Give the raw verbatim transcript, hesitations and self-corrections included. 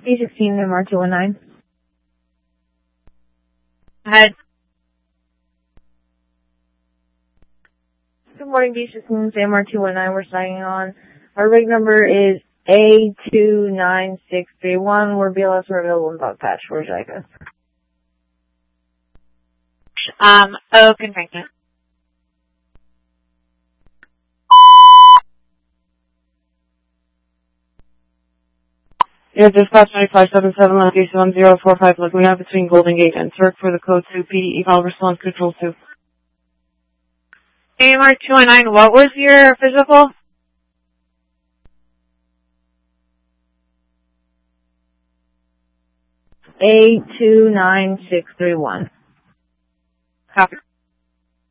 B sixteen M R two one nine. Ahead. Good morning, B sixteen M R two one nine. We're signing on. Our rig number is A two nine six three one. We're B L S. We're available in Bug Patch. Where's Jika? Um, oh, confinement. Yeah, dispatch nine five seven seven, location one zero four five, Laguna between Golden Gate and Turk for the code two P D, eval response control two. A M R two one nine, what was your physical? A two nine six three one. Copy.